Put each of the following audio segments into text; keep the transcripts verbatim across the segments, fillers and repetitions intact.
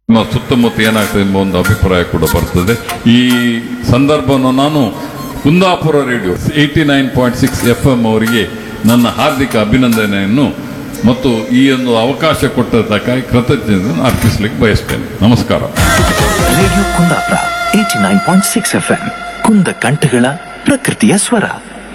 ನಮ್ಮ ಸುತ್ತಮುತ್ತ ಏನಾಗ್ತದೆ ಎಂಬ ಒಂದು ಅಭಿಪ್ರಾಯ ಕೂಡ ಬರ್ತದೆ. ಈ ಸಂದರ್ಭವನ್ನು ನಾನು Kundapura radio eighty nine point six F M ಅವರಿಗೆ ನನ್ನ ಹಾರ್ದಿಕ ಅಭಿನಂದನೆಯನ್ನು ಮತ್ತು ಈ ಒಂದು ಅವಕಾಶ ಕೊಟ್ಟದಕ್ಕಾಗಿ ಕೃತಜ್ಞತೆಯನ್ನು ಅರ್ಪಿಸಲಿಕ್ಕೆ ಬಯಸ್ತೇನೆ. ನಮಸ್ಕಾರ. Radio Kundapura eighty nine point six F M ಕುಂದ ಕಂಠಗಳ ಪ್ರಕೃತಿಯ ಸ್ವರ.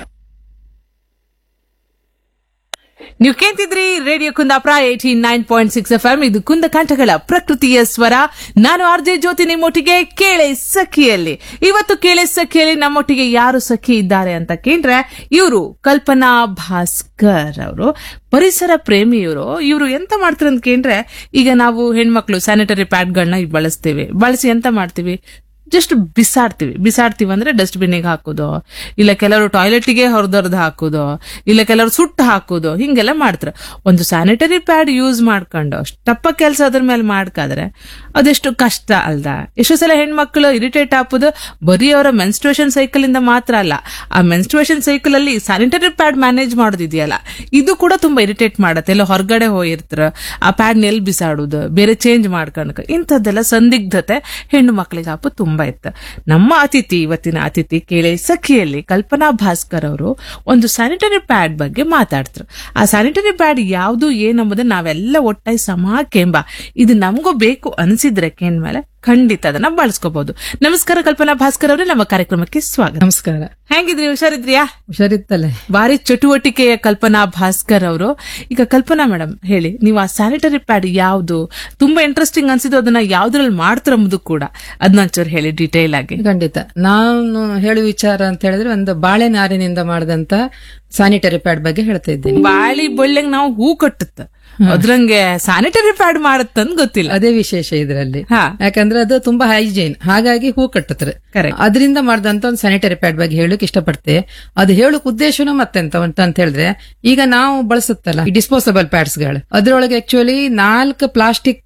ನೀವು ಕೇಳ್ತಿದ್ರಿ radio Kundapura eighty nine point six F M. ಇದು ಕುಂದ ಕಂಠಗಳ ಪ್ರಕೃತಿಯ ಸ್ವರ. ನಾನು ಆರ್ ಜೆ ಜ್ಯೋತಿ ನಿಮ್ಮೊಟ್ಟಿಗೆ ಕೇಳೆ ಸಖಿಯಲ್ಲಿ. ಇವತ್ತು ಕೇಳೆ ಸಖಿಯಲ್ಲಿ ನಮ್ಮೊಟ್ಟಿಗೆ ಯಾರು ಸಖಿ ಇದ್ದಾರೆ ಅಂತ ಕೇಳಿದ್ರೆ ಇವರು ಕಲ್ಪನಾ ಭಾಸ್ಕರ್ ಅವರು, ಪರಿಸರ ಪ್ರೇಮಿ ಇವರು. ಇವರು ಎಂತ ಮಾಡ್ತಾರೆ ಅಂತ ಕೇಳಿದ್ರೆ, ಈಗ ನಾವು ಹೆಣ್ಮಕ್ಳು ಸ್ಯಾನಿಟರಿ ಪ್ಯಾಡ್ಗಳನ್ನ ಬಳಸ್ತೇವೆ. ಬಳಸಿ ಎಂತ ಮಾಡ್ತೀವಿ, ಜಸ್ಟ್ ಬಿಸಾಡ್ತೀವಿ. ಬಿಸಾಡ್ತೀವಿ ಅಂದ್ರೆ ಡಸ್ಟ್ ಬಿನ್ನಿಗೆ ಹಾಕೋದು, ಇಲ್ಲ ಕೆಲವರು ಟಾಯ್ಲೆಟ್ಗೆ ಹೊರದೊರ್ದು ಹಾಕೋದು, ಇಲ್ಲ ಕೆಲವರು ಸುಟ್ಟು ಹಾಕೋದು, ಹಿಂಗೆಲ್ಲ ಮಾಡ್ತಾರೆ. ಒಂದು ಸ್ಯಾನಿಟರಿ ಪ್ಯಾಡ್ ಯೂಸ್ ಮಾಡ್ಕೊಂಡು ಅಷ್ಟಪ್ಪ ಕೆಲಸ ಅದ್ರ ಮೇಲೆ ಮಾಡ್ಕಾದ್ರೆ ಅದೆಷ್ಟು ಕಷ್ಟ ಅಲ್ದ. ಎಷ್ಟೋ ಸಲ ಹೆಣ್ಮಕ್ಳು ಇರಿಟೇಟ್ ಹಾಕೋದು ಬರೀ ಅವರ ಮೆನ್ಸ್ಟ್ರುಯೇಷನ್ ಸೈಕಲ್ ಇಂದ ಮಾತ್ರ ಅಲ್ಲ, ಆ ಮೆನ್ಸ್ಟ್ರುಯೇಷನ್ ಸೈಕಲ್ ಅಲ್ಲಿ ಸ್ಯಾನಿಟರಿ ಪ್ಯಾಡ್ ಮ್ಯಾನೇಜ್ ಮಾಡೋದಿದೆಯಲ್ಲ, ಇದು ಕೂಡ ತುಂಬಾ ಇರಿಟೇಟ್ ಮಾಡತ್ತೆ. ಎಲ್ಲ ಹೊರಗಡೆ ಹೋಗಿರ್ತಾರ, ಆ ಪ್ಯಾಡ್ ನೆಲ್ ಬಿಸಾಡುದು, ಬೇರೆ ಚೇಂಜ್ ಮಾಡ್ಕೊಂಡ್, ಇಂಥದ್ದೆಲ್ಲ ಸಂದಿಗ್ಧತೆ ಹೆಣ್ಣು ಮಕ್ಕಳಿಗೆ ಹಾಪು ತುಂಬಾ ಇತ್ತು. ನಮ್ಮ ಅತಿಥಿ, ಇವತ್ತಿನ ಅತಿಥಿ ಕೇಳೆ ಸಖಿಯಲ್ಲಿ ಕಲ್ಪನಾ ಭಾಸ್ಕರ್ ಅವರು ಒಂದು ಸ್ಯಾನಿಟರಿ ಪ್ಯಾಡ್ ಬಗ್ಗೆ ಮಾತಾಡ್ತಾರೆ. ಆ ಸ್ಯಾನಿಟರಿ ಪ್ಯಾಡ್ ಯಾವುದು ಏನಂಬುದನ್ನ ನಾವೆಲ್ಲ ಒಟ್ಟಾಗಿ ಸಮ ಕೆಂಬ, ಇದು ನಮಗೂ ಬೇಕು ಅನಿಸಿದ್ರೆ ಕೇನ್ ಮೇಲೆ ಖಂಡಿತ ಅದನ್ನ ಬಳಸ್ಕೋಬಹುದು. ನಮಸ್ಕಾರ ಕಲ್ಪನಾ ಭಾಸ್ಕರ್ ಅವರೇ, ನಮ್ಮ ಕಾರ್ಯಕ್ರಮಕ್ಕೆ ಸ್ವಾಗತ. ನಮಸ್ಕಾರ. ಹೆಂಗಿದ್ರಿ? ಹುಷಾರಿದ್ರಿಯಾ? ಹುಷಾರಿತ್ತಲ್ಲೇ. ಭಾರಿ ಚಟುವಟಿಕೆಯ ಕಲ್ಪನಾ ಭಾಸ್ಕರ್ ಅವರು. ಈಗ ಕಲ್ಪನಾ ಮೇಡಮ್ ಹೇಳಿ, ನೀವು ಆ ಸ್ಯಾನಿಟರಿ ಪ್ಯಾಡ್ ಯಾವ್ದು ತುಂಬಾ ಇಂಟ್ರೆಸ್ಟಿಂಗ್ ಅನ್ಸಿದ್ದು, ಅದನ್ನ ಯಾವ್ದ್ರಲ್ಲಿ ಮಾಡ್ತಾರಂಬುದು ಕೂಡ ಅದನ್ನೊಂಚೂರು ಹೇಳಿ ಡೀಟೇಲ್ ಆಗಿ. ಖಂಡಿತ. ನಾನು ಹೇಳುವ ವಿಚಾರ ಅಂತ ಹೇಳಿದ್ರೆ ಒಂದು ಬಾಳೆ ನಾರಿನಿಂದ ಮಾಡಿದಂತ ಸ್ಯಾನಿಟರಿ ಪ್ಯಾಡ್ ಬಗ್ಗೆ ಹೇಳ್ತಾ ಇದ್ದೇನೆ. ಬಾಳಿ ಬಳ್ಳಿಗೆ ನಾವು ಹೂ ಕಟ್ಟುತ್ತ, ಅದ್ರಂಗೆ ಸ್ಯಾನಿಟರಿ ಪ್ಯಾಡ್ ಮಾಡತ್ತಂದ್ ಗೊತ್ತಿಲ್ಲ. ಅದೇ ವಿಶೇಷ ಇದರಲ್ಲಿ. ಹಾ. ಯಾಕಂದ್ರೆ ಅದು ತುಂಬಾ ಹೈಜೀನ್, ಹಾಗಾಗಿ ಹೂ ಕಟ್ಟುತ್ತಾರೆ. ಅದರಿಂದ ಮಾಡಿದಂತ ಒಂದು ಸ್ಯಾನಿಟರಿ ಪ್ಯಾಡ್ ಬಗ್ಗೆ ಹೇಳಕ್ ಇಷ್ಟಪಡ್ತೆ. ಅದು ಹೇಳಕ್ ಉದ್ದೇಶನೂ ಮತ್ತೆಂತ ಅಂತ ಹೇಳಿದ್ರೆ, ಈಗ ನಾವು ಬಳಸುತ್ತಲ್ಲ ಈ ಡಿಸ್ಪೋಸಬಲ್ ಪ್ಯಾಡ್ಸ್ ಗಳು, ಅದ್ರೊಳಗೆ ಆಕ್ಚುಲಿ ನಾಲ್ಕು ಪ್ಲಾಸ್ಟಿಕ್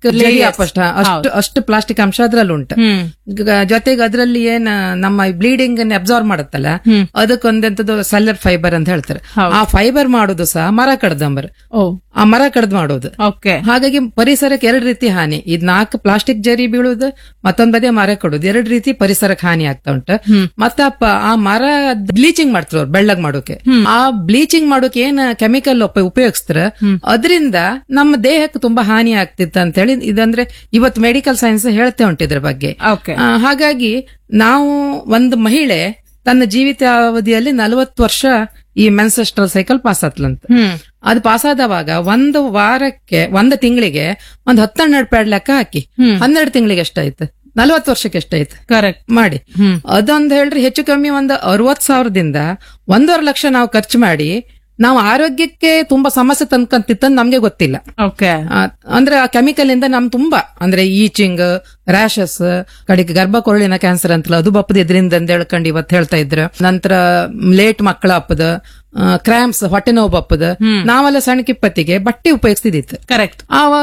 ಅಷ್ಟು ಅಷ್ಟು ಪ್ಲಾಸ್ಟಿಕ್ ಅಂಶ ಅದ್ರಲ್ಲಿ ಉಂಟು. ಜೊತೆಗೆ ಅದ್ರಲ್ಲಿ ಏನ್ ನಮ್ಮ ಬ್ಲೀಡಿಂಗ್ ಅನ್ನು ಅಬ್ಸಾರ್ವ್ ಮಾಡುತ್ತಲ್ಲ, ಅದಕ್ಕೊಂದಂತದ್ದು ಸೆಲ್ಲರ್ ಫೈಬರ್ ಅಂತ ಹೇಳ್ತಾರೆ. ಆ ಫೈಬರ್ ಮಾಡೋದು ಸಹ ಮರ ಕಡ್ದಂಬರ್, ಆ ಮರ ಕಡ್ದು ಮಾಡೋದು. ಹಾಗಾಗಿ ಪರಿಸರಕ್ಕೆ ಎರಡು ರೀತಿ ಹಾನಿ. ಇದ್ ನಾಲ್ಕು ಪ್ಲಾಸ್ಟಿಕ್ ಜರಿ ಬೀಳುದು, ಮತ್ತೊಂದ್ ಬದಿ ಮರ ಕಡೋದು, ಎರಡು ರೀತಿ ಪರಿಸರಕ್ಕೆ ಹಾನಿ ಆಗ್ತಾ ಉಂಟು. ಮತ್ತ ಆ ಮರ ಬ್ಲೀಚಿಂಗ್ ಮಾಡ್ತಾರೆ ಅವ್ರು ಬೆಳ್ಳಗ್ ಮಾಡೋಕೆ. ಆ ಬ್ಲೀಚಿಂಗ್ ಮಾಡೋಕೆ ಏನ್ ಕೆಮಿಕಲ್ ಉಪಯೋಗಿಸ್ತಾರ, ಅದರಿಂದ ನಮ್ಮ ದೇಹಕ್ಕೆ ತುಂಬಾ ಹಾನಿ ಆಗ್ತಿತ್ತು ಅಂತ ಹೇಳಿ ಇದಂದ್ರೆ ಇವತ್ತು ಮೆಡಿಕಲ್ ಸೈನ್ಸ್ ಹೇಳ್ತೇ ಉಂಟು ಇದ್ರ ಬಗ್ಗೆ. ಹಾಗಾಗಿ ನಾವು ಒಂದು ಮಹಿಳೆ ತನ್ನ ಜೀವಿತಾವಧಿಯಲ್ಲಿ ನಲವತ್ತು ವರ್ಷ ಈ ಮೆನ್ಸೆಸ್ಟ್ರಲ್ ಸೈಕಲ್ ಪಾಸ್ ಆತ್ಲಂತ. ಅದು ಪಾಸ್ ಆದವಾಗ ಒಂದು ವಾರಕ್ಕೆ ಒಂದು ತಿಂಗಳಿಗೆ ಒಂದ್ ಹತ್ತೆರಡು ಪ್ಯಾಡ್ ಲೆಕ್ಕ ಹಾಕಿ ಹನ್ನೆರಡು ತಿಂಗಳಿಗೆ ಎಷ್ಟಾಯ್ತು, ನಲ್ವತ್ತು ವರ್ಷಕ್ಕೆ ಎಷ್ಟಾಯ್ತು ಕರೆಕ್ಟ್ ಮಾಡಿ. ಅದೊಂದು ಹೇಳ್ರಿ ಹೆಚ್ಚು ಕಮ್ಮಿ ಒಂದು ಅರವತ್ ಸಾವಿರದಿಂದ ಒಂದೂವರೆ ಲಕ್ಷ ನಾವು ಖರ್ಚು ಮಾಡಿ ನಾವು ಆರೋಗ್ಯಕ್ಕೆ ತುಂಬಾ ಸಮಸ್ಯೆ ತಂದ್ಕಂತಿತ್ತಂದ್ ನಮ್ಗೆ ಗೊತ್ತಿಲ್ಲ. ಅಂದ್ರೆ ಆ ಕೆಮಿಕಲ್ ಇಂದ ನಮ್ ತುಂಬಾ ಅಂದ್ರೆ ಈಚಿಂಗ್, ರ್ಯಾಶಸ್, ಕಡೆಗೆ ಗರ್ಭಕೊರಳಿನ ಕ್ಯಾನ್ಸರ್ ಅಂತಲ್ಲ ಅದು ಬಪ್ಪದ ಇದರಿಂದ ಅಂತ ಹೇಳ್ಕೊಂಡು ಇವತ್ತು ಹೇಳ್ತಾ ಇದ್ರು. ನಂತರ ಲೇಟ್ ಮಕ್ಕಳ ಹಪ್ಪದ, ಕ್ರಾಂಪ್ಸ್, ಹೊಟ್ಟೆ ನೋವು ಬಪ್ಪದ, ನಾವೆಲ್ಲ ಸಣ್ಣ ಕಿಪ್ಪತ್ತಿಗೆ ಬಟ್ಟೆ ಉಪಯೋಗಿಸ್ತಿದ್ದಿತ್ತು. ಕರೆಕ್ಟ್.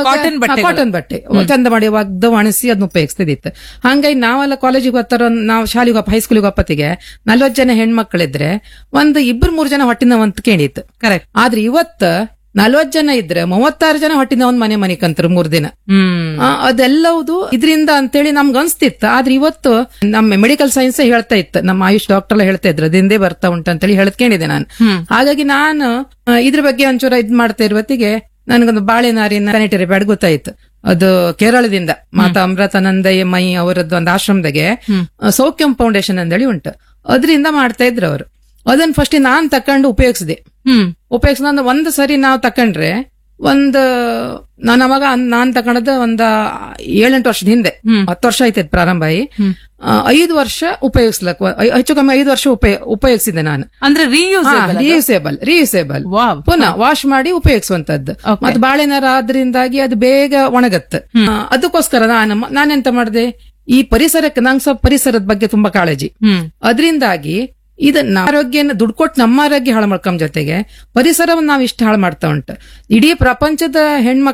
ಕಾಟನ್ ಬಟ್ಟೆ ಚಂದ ಮಾಡಿ ಒಗ್ದು ಒಣಸಿ ಅದನ್ನ ಉಪಯೋಗಿಸ್ತಿದ್ದಿತ್ತು. ಹಂಗಾಗಿ ನಾವೆಲ್ಲ ಕಾಲೇಜಿಗೆ ಹೋಗ್ತಾರ, ನಾವು ಶಾಲೆಗೆ ಹೈಸ್ಕೂಲಿಗೆ ಹೋಗಪ್ಪತ್ತಿಗೆ ನಲ್ವತ್ ಜನ ಹೆಣ್ಮಕ್ಳಿದ್ರೆ ಒಂದು ಇಬ್ಬರು ಮೂರ್ ಜನ ಹೊಟ್ಟೆ ನೋವು ಅಂತ ಕೇಳಿತ್ತು. ಕರೆಕ್ಟ್. ಆದ್ರೆ ಇವತ್ತು ನಲ್ವತ್ ಜನ ಇದ್ರೆ ಮೂವತ್ತಾರು ಜನ ಹೊಟ್ಟಿನ ಒಂದ್ ಮನೆ ಮನೆ ಕಂತರು ಮೂರ್ ದಿನ. ಅದೆಲ್ಲವುದು ಇದರಿಂದ ಅಂತೇಳಿ ನಮ್ಗೆ ಅನ್ಸ್ತಿತ್ತು. ಆದ್ರೆ ಇವತ್ತು ನಮ್ಮ ಮೆಡಿಕಲ್ ಸೈನ್ಸ್ ಹೇಳ್ತಾ ಇತ್ತು, ನಮ್ಮ ಆಯುಷ್ ಡಾಕ್ಟರ್ ಎಲ್ಲ ಹೇಳ್ತಾ ಇದ್ರು ಅದಿಂದೇ ಬರ್ತಾ ಉಂಟು ಅಂತೇಳಿ ಹೇಳ್ಕೊಂಡಿದ್ದೆ ನಾನು. ಹಾಗಾಗಿ ನಾನು ಇದ್ರ ಬಗ್ಗೆ ಒಂಚೂರ ಇದ್ ಮಾಡ್ತಾ ಇರುವತ್ತಿಗೆ ನನಗೊಂದು ಬಾಳೆ ನಾರಿನ ಸ್ಯಾನಿಟರಿ ಪ್ಯಾಡ್ ಗೊತ್ತಾಯ್ತು. ಅದು ಕೇರಳದಿಂದ ಮಾತಾ ಅಮೃತಾನಂದಯ್ಯ ಮೈ ಅವರದ್ದು ಒಂದು ಆಶ್ರಮದಾಗೆ ಸೌಖ್ಯಂ ಫೌಂಡೇಶನ್ ಅಂತೇಳಿ ಉಂಟು, ಅದರಿಂದ ಮಾಡ್ತಾ ಇದ್ರು ಅವರು. ಅದನ್ನ ಫಸ್ಟ್ ನಾನ್ ತಕೊಂಡು ಉಪಯೋಗಿಸಿದೆ. ಉಪಯೋಗಿಸ್ ಒಂದು ಸರಿ ನಾವು ತಕೊಂಡ್ರೆ ಒಂದು ನಾನು ಅವಾಗ ನಾನ್ ತಕೊಂಡದ್ದು ಒಂದ ಏಳೆಂಟು ವರ್ಷದ ಹಿಂದೆ, ಹತ್ತು ವರ್ಷ ಆಯ್ತದ ಪ್ರಾರಂಭ ಆಗಿ. ಐದು ವರ್ಷ ಉಪಯೋಗಿಸ್ಲಕ್ ಹೆಚ್ಚು ಕಮ್ಮಿ ಐದು ವರ್ಷ ಉಪಯೋಗಿಸಿದೆ ನಾನು. ಅಂದ್ರೆ ರಿಯೂಸೇಬಲ್ ರಿಯೂಸೇಬಲ್ ಪುನಃ ವಾಶ್ ಮಾಡಿ ಉಪಯೋಗಿಸುವಂತದ್ದು. ಮತ್ತೆ ಬಾಳೆನಾರ ಆದ್ರಿಂದಾಗಿ ಅದು ಬೇಗ ಒಣಗತ್ತೆ. ಅದಕ್ಕೋಸ್ಕರ ನಾನು ನಾನೆಂತ ಮಾಡಿದೆ, ಈ ಪರಿಸರಕ್ಕೆ ನಂಗೆ ಸ್ವಲ್ಪ ಪರಿಸರದ ಬಗ್ಗೆ ತುಂಬಾ ಕಾಳಜಿ. ಅದರಿಂದಾಗಿ ಇದನ್ನ ಆರೋಗ್ಯನ ದುಡ್ಡು ಕೊಟ್ಟು ನಮ್ಮ ಆರೋಗ್ಯ ಹಾಳು ಮಾಡ್ಕೊಂಡ್ ಜೊತೆಗೆ ಪರಿಸರವನ್ನು ನಾವು ಇಷ್ಟು ಹಾಳು ಮಾಡ್ತಾ ಉಂಟು. ಇಡೀ ಪ್ರಪಂಚದ ಹೆಣ್ಮಕ್ಳು